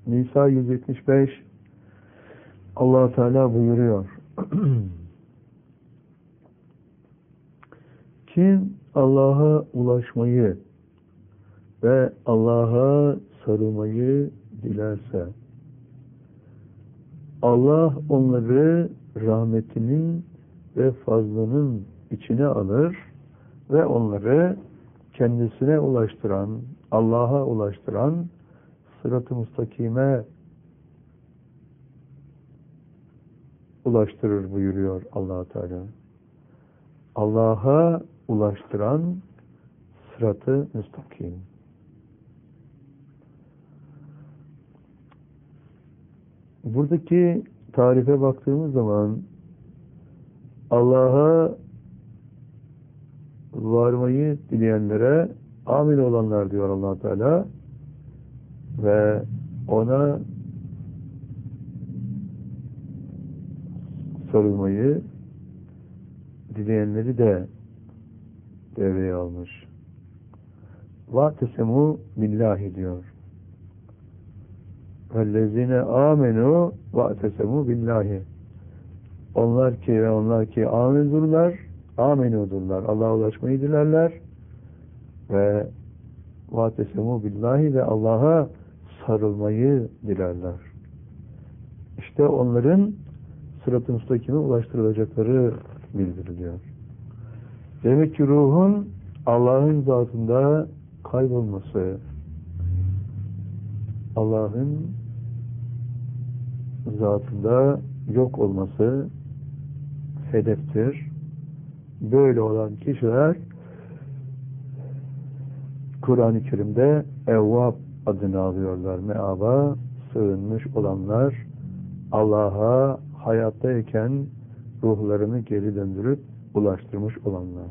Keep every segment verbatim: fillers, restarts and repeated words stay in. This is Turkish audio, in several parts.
Nisa yüz yetmiş beş Allah Teala buyuruyor. Kim Allah'a ulaşmayı ve Allah'a sarılmayı dilerse Allah onları rahmetinin ve fazlının içine alır ve onları kendisine ulaştıran, Allah'a ulaştıran sırat-ı müstakime ulaştırır buyuruyor Allah Teala. Allah'a ulaştıran sırat-ı müstakim. Buradaki tarife baktığımız zaman Allah'a varmayı dileyenlere amin olanlar diyor Allah Teala ve ona sarılmayı dileyenleri de devreye almış. وَاَتَسَمُوا billahi diyor. وَالَّذِينَ آمَنُوا وَاَتَسَمُوا billahi. Onlar ki ve onlar ki amenudurlar, amenudurlar. Allah'a ulaşmayı dilerler ve وَاَتَسَمُوا billahi ve Allah'a sarılmayı dilerler. İşte onların sırat-ı müstakime ulaştırılacakları bildiriliyor. Demek ki ruhun Allah'ın zatında kaybolması, Allah'ın zatında yok olması hedeftir. Böyle olan kişiler Kur'an-ı Kerim'de Evvab adını alıyorlar. Meaba sığınmış olanlar, Allah'a hayattayken ruhlarını geri döndürüp ulaştırmış olanlar.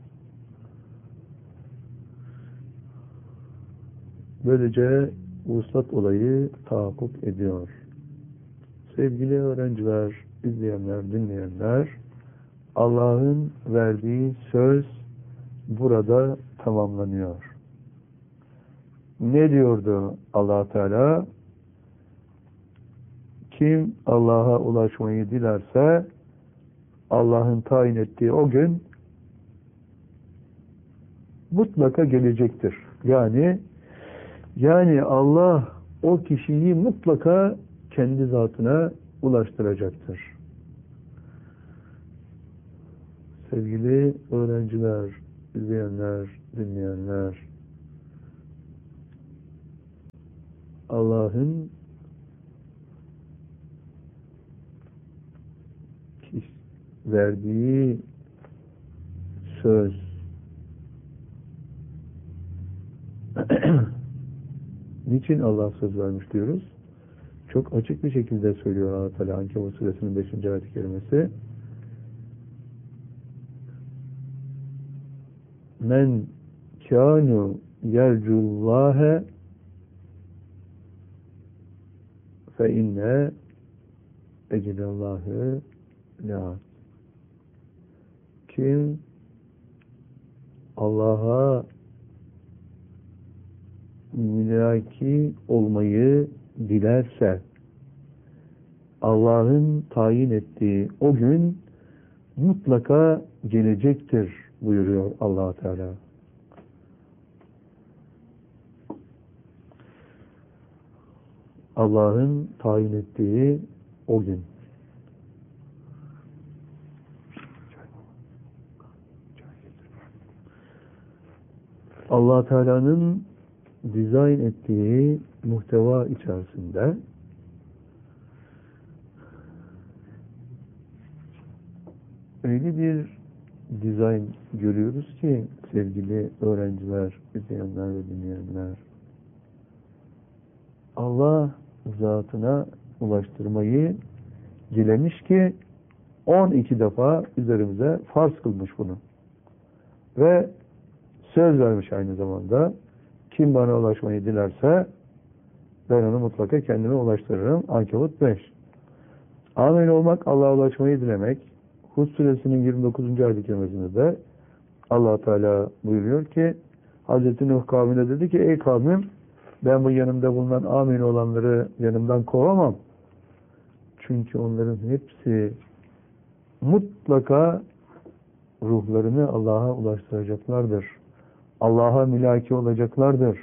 Böylece vuslat olayı tahakkuk ediyor. Sevgili öğrenciler, izleyenler, dinleyenler, Allah'ın verdiği söz burada tamamlanıyor. Ne diyordu Allah Teala? Kim Allah'a ulaşmayı dilerse Allah'ın tayin ettiği o gün mutlaka gelecektir. Yani yani Allah o kişiyi mutlaka kendi zatına ulaştıracaktır. Sevgili öğrenciler, izleyenler, dinleyenler, Allah'ın verdiği söz niçin Allah söz vermiş diyoruz? Çok açık bir şekilde söylüyor Allah Teala Ankebut suresinin beşinci ayet-i kerimesi. Men kânu yercullâhe fe inne ecelallâhe la. Kim Allah'a mülaki olmayı dilerse Allah'ın tayin ettiği o gün mutlaka gelecektir buyuruyor Allah Teala. Allah'ın tayin ettiği o gün. Allah Teala'nın dizayn ettiği muhteva içerisinde öyle bir dizayn görüyoruz ki sevgili öğrenciler, izleyenler ve dinleyenler, Allah zatına ulaştırmayı dilemiş ki on iki defa üzerimize farz kılmış bunu. Ve söz vermiş aynı zamanda. Kim bana ulaşmayı dilerse ben onu mutlaka kendime ulaştırırım. Ankebut beş. Amin olmak, Allah'a ulaşmayı dilemek. Hud suresinin yirmi dokuzuncu ayet-i kerimesinde de Allah Teala buyuruyor ki Hazreti Nuh kavmine dedi ki ey kavmim Ben bu yanımda bulunan amin olanları yanımdan kovamam. Çünkü onların hepsi mutlaka ruhlarını Allah'a ulaştıracaklardır. Allah'a mülaki olacaklardır.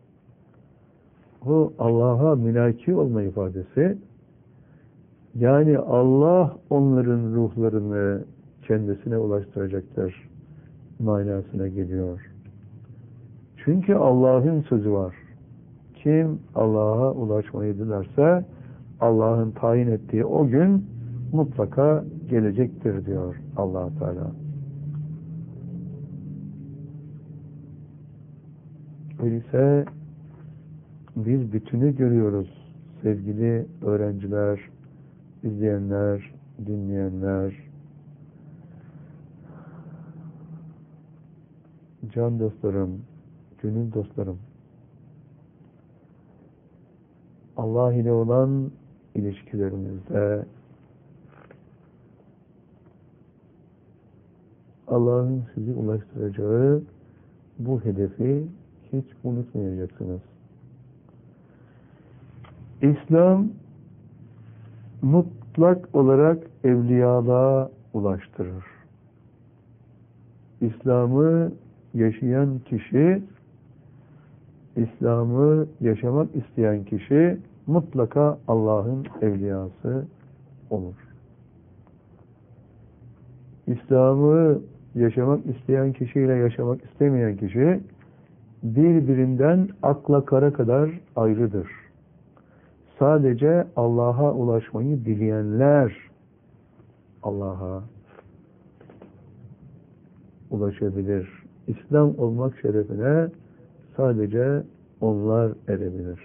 Bu Allah'a mülaki olma ifadesi, yani Allah onların ruhlarını kendisine ulaştıracaktır manasına geliyor. Çünkü Allah'ın sözü var. Kim Allah'a ulaşmayı dilerse Allah'ın tayin ettiği o gün mutlaka gelecektir diyor Allah Teala. Öyleyse biz bütünü görüyoruz sevgili öğrenciler, izleyenler, dinleyenler, can dostlarım, gönül dostlarım. Allah ile olan ilişkilerimizde Allah'ın sizi ulaştıracağı bu hedefi hiç unutmayacaksınız. İslam mutlak olarak evliyalığa ulaştırır. İslam'ı yaşayan kişi, İslam'ı yaşamak isteyen kişi mutlaka Allah'ın evliyası olur. İslam'ı yaşamak isteyen kişiyle yaşamak istemeyen kişi birbirinden akla kara kadar ayrıdır. Sadece Allah'a ulaşmayı dileyenler Allah'a ulaşabilir. İslam olmak şerefine sadece onlar erebilir.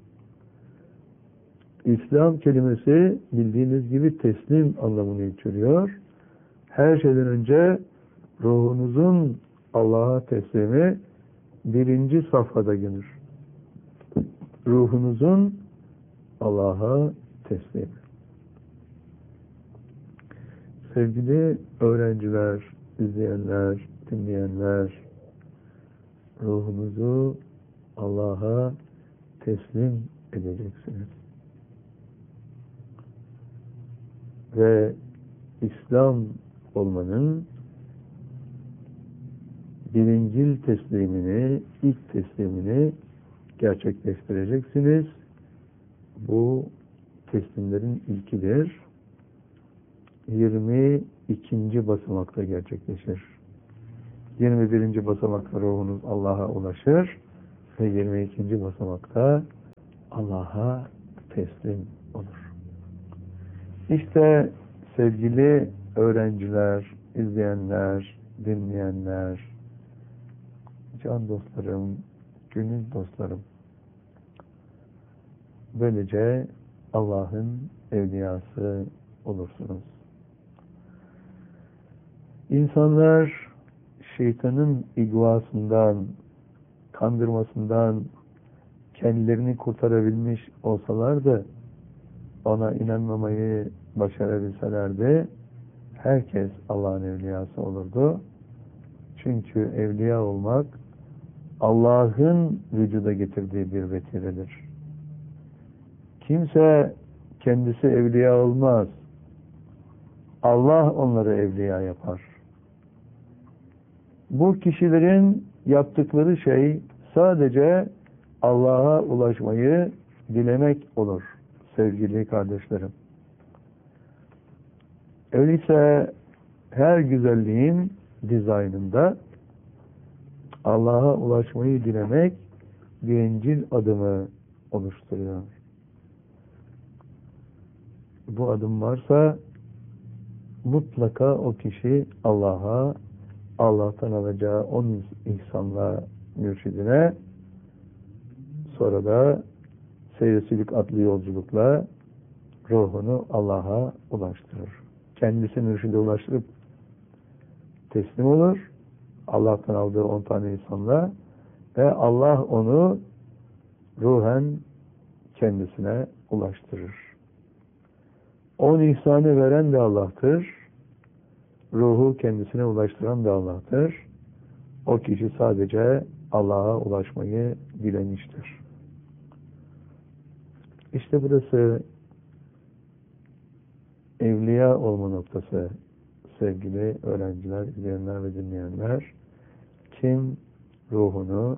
İslam kelimesi bildiğiniz gibi teslim anlamını içeriyor. Her şeyden önce ruhunuzun Allah'a teslimi birinci safhada gelir. Ruhunuzun Allah'a teslimi. Sevgili öğrenciler, izleyenler, dinleyenler, ruhunuzu Allah'a teslim edeceksiniz. Ve İslam olmanın birincil teslimini, ilk teslimini gerçekleştireceksiniz. Bu teslimlerin ilkidir. yirmi ikinci basamakta gerçekleşir. yirmi birinci basamakta ruhunuz Allah'a ulaşır ve yirmi ikinci basamakta Allah'a teslim olur. İşte sevgili öğrenciler, izleyenler, dinleyenler, can dostlarım, gönül dostlarım, böylece Allah'ın evliyası olursunuz. İnsanlar şeytanın igvasından, kandırmasından kendilerini kurtarabilmiş olsalardı, ona inanmamayı başarabilselerdi, herkes Allah'ın evliyası olurdu. Çünkü evliya olmak, Allah'ın vücuda getirdiği bir vesiledir. Kimse kendisi evliya olmaz. Allah onları evliya yapar. Bu kişilerin yaptıkları şey sadece Allah'a ulaşmayı dilemek olur sevgili kardeşlerim. Öyleyse her güzelliğin dizaynında Allah'a ulaşmayı dilemek birincil adımı oluşturuyor. Bu adım varsa mutlaka o kişi Allah'a, Allah'tan alacağı on ihsanla mürşidine, sonra da seyresülük adlı yolculukla ruhunu Allah'a ulaştırır. Kendisi mürşide ulaştırıp teslim olur. Allah'tan aldığı on tane ihsanla ve Allah onu ruhen kendisine ulaştırır. On ihsanı veren de Allah'tır. Ruhu kendisine ulaştıran da Allah'tır. O kişi sadece Allah'a ulaşmayı dilemiştir. İşte burası evliya olma noktası sevgili öğrenciler, izleyenler ve dinleyenler. Kim ruhunu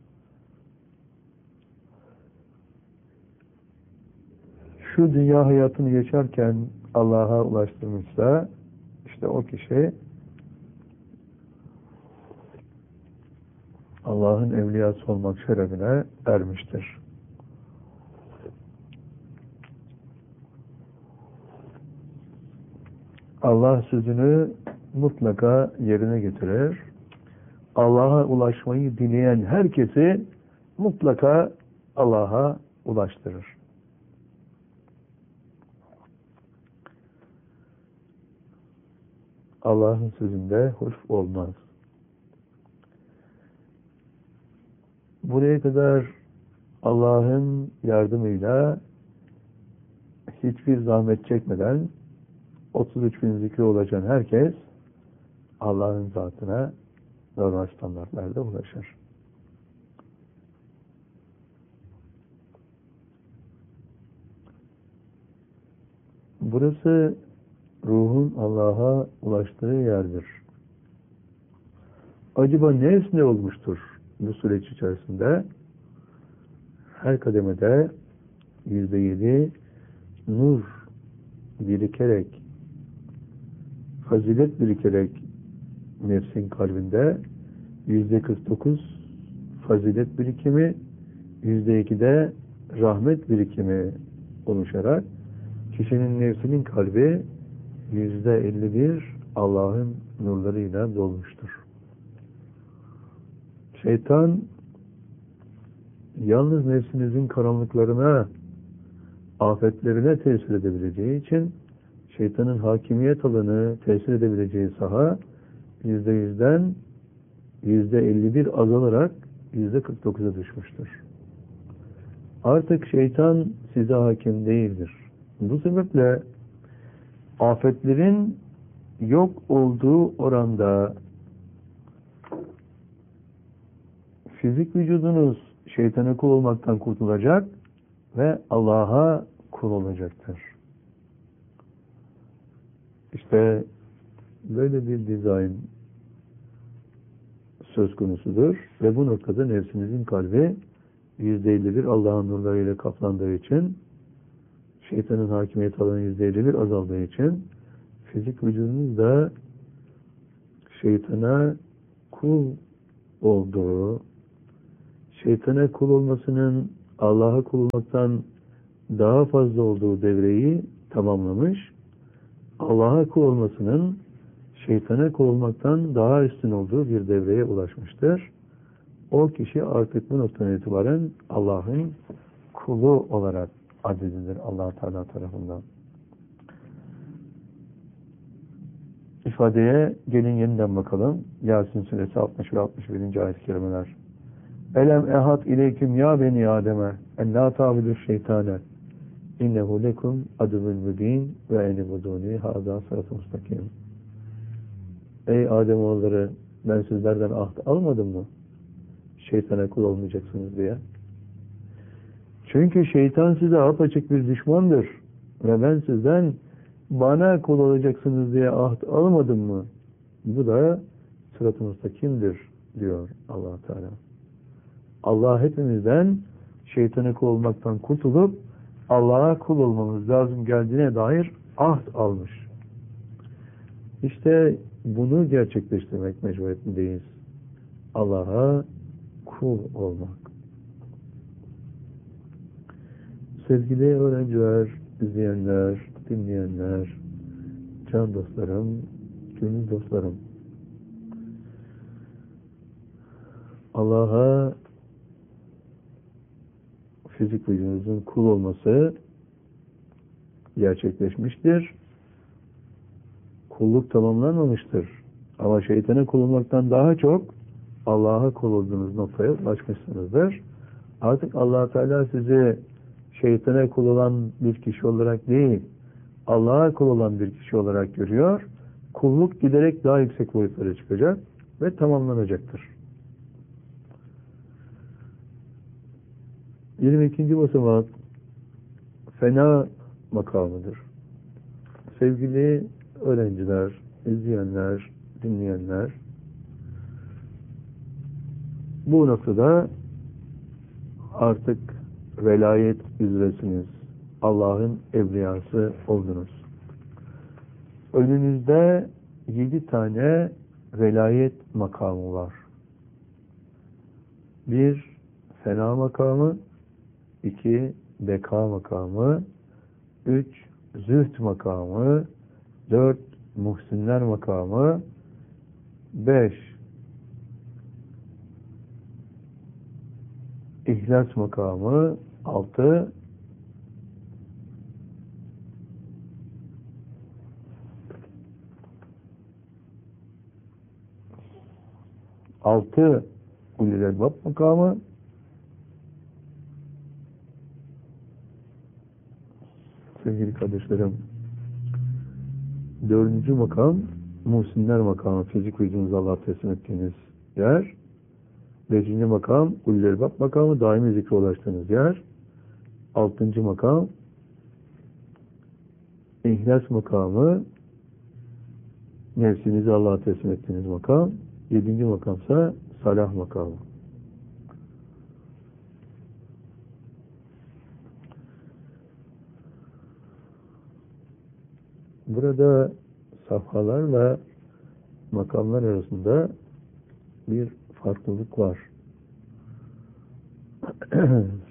şu dünya hayatını yaşarken Allah'a ulaştırmışsa işte o kişi Allah'ın evliyası olmak şerefine ermiştir. Allah sözünü mutlaka yerine getirir. Allah'a ulaşmayı dileyen herkesi mutlaka Allah'a ulaştırır. Allah'ın sözünde hulf olmaz. Buraya kadar Allah'ın yardımıyla hiçbir zahmet çekmeden otuz üç bin zikri ulaşan herkes Allah'ın zatına normal standartlarda ulaşır. Burası ruhun Allah'a ulaştığı yerdir. Acaba nefs ne olmuştur bu süreç içerisinde? Her kademede yüzde yedi nur birikerek, fazilet birikerek nefsin kalbinde, yüzde kırk dokuz fazilet birikimi, yüzde iki de rahmet birikimi oluşarak kişinin nefsinin kalbi yüzde elli bir Allah'ın nurlarıyla dolmuştur. Şeytan yalnız nefsinizin karanlıklarına, afetlerine tesir edebileceği için şeytanın hakimiyet alanı, tesir edebileceği saha yüzde yüzden yüzde elli bir azalarak yüzde kırk dokuza düşmüştür. Artık şeytan size hakim değildir. Bu sebeple afetlerin yok olduğu oranda fizik vücudunuz şeytana kul olmaktan kurtulacak ve Allah'a kul olacaktır. İşte böyle bir dizayn söz konusudur ve bu noktada nefsinizin kalbi yüzde elli bir Allah'ın nurlarıyla kaplandığı için, şeytanın hakimiyet alanı yüzde elli bir azaldığı için fizik vücudunuz da şeytana kul olduğu, şeytana kul olmasının Allah'a kul olmaktan daha fazla olduğu devreyi tamamlamış, Allah'a kul olmasının şeytana kul olmaktan daha üstün olduğu bir devreye ulaşmıştır. O kişi artık bu noktadan itibaren Allah'ın kulu olarak addedilir Allah-u Teala tarafından. İfadeye gelin yeniden bakalım. Yasin suresi altmış ve altmış birinci ayet-i kerimeler. Elem ehad ileyküm ya beni Adem'e en la ta'budu şeytane innehu lekum aduvun mübin ve enibuduni hâzâ sırat-ı mustakim. Ey Ademoğulları, ben sizlerden ahd almadım mı? Şeytana kul olmayacaksınız diye. Çünkü şeytan size apaçık bir düşmandır. Ve ben sizden bana kul olacaksınız diye ahd almadım mı? Bu da sırat-ı mustakimdir diyor Allah Teala. Allah hepimizden şeytana kul olmaktan kurtulup Allah'a kul olmamız lazım geldiğine dair ahd almış. İşte bunu gerçekleştirmek mecburiyetindeyiz. Allah'a kul olmak. Sevgili öğrenciler, izleyenler, dinleyenler, can dostlarım, gönül dostlarım, Allah'a fizik vücudunuzun kul olması gerçekleşmiştir. Kulluk tamamlanmamıştır. Ama şeytana kul olmaktan daha çok Allah'a kul olduğunuz noktaya ulaşmışsınızdır. Artık Allah Teala sizi şeytana kul olan bir kişi olarak değil, Allah'a kul olan bir kişi olarak görüyor. Kulluk giderek daha yüksek boyutlara çıkacak ve tamamlanacaktır. yirmi ikinci basamak fena makamıdır. Sevgili öğrenciler, izleyenler, dinleyenler, bu noktada artık velayet üzeresiniz. Allah'ın evliyası oldunuz. Önünüzde yedi tane velayet makamı var. Bir, fena makamı. iki, beka makamı. Üç, zühd makamı. Dört, muhsinler makamı. Beş, ihlas makamı. Altı, altı ulul elbab makamı. Sevgili kardeşlerim, dördüncü makam muhsinler makamı, fizik vücudunuza Allah'a teslim ettiğiniz yer. Beşinci makam ulul elbab makamı, daimi zikre ulaştığınız yer. Altıncı makam ihlas makamı, nefsinizi Allah'a teslim ettiğiniz makam. Yedinci makamsa salah makamı. Burada safhalarla makamlar arasında bir farklılık var.